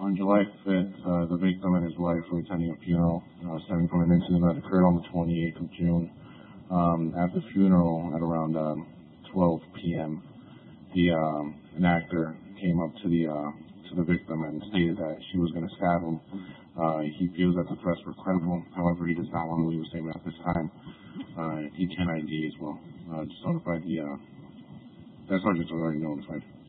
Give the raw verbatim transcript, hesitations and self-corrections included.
On July fifth, uh, the victim and his wife were attending a funeral uh, stemming from an incident that occurred on the twenty-eighth of June. Um, at the funeral, at around um, twelve p.m., the um, an actor came up to the uh, to the victim and stated that she was going to stab him. Uh, he feels that the threats were credible. However, he does not want to leave a statement at this time. Uh, he can I D as well. Uh, just notified the uh, that sergeant's already notified.